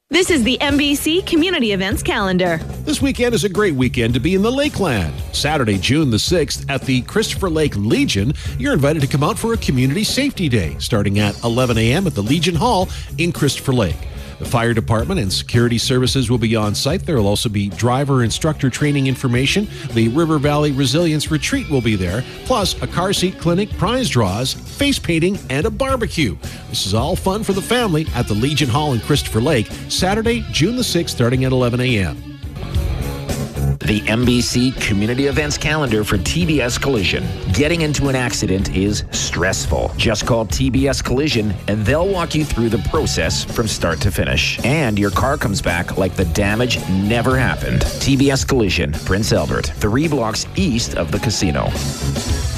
This is the MBC Community Events Calendar. This weekend is a great weekend to be in the Lakeland. Saturday, June the 6th at the Christopher Lake Legion, you're invited to come out for a Community Safety Day starting at 11 a.m. at the Legion Hall in Christopher Lake. The fire department and security services will be on site. There will also be driver instructor training information. The River Valley Resilience Retreat will be there, plus a car seat clinic, prize draws, face painting, and a barbecue. This is all fun for the family at the Legion Hall in Christopher Lake, Saturday, June the 6th, starting at 11 a.m. The MBC Community Events Calendar for TBS Collision. Getting into an accident is stressful. Just call TBS Collision and they'll walk you through the process from start to finish. And your car comes back like the damage never happened. TBS Collision, Prince Albert, 3 blocks east of the casino.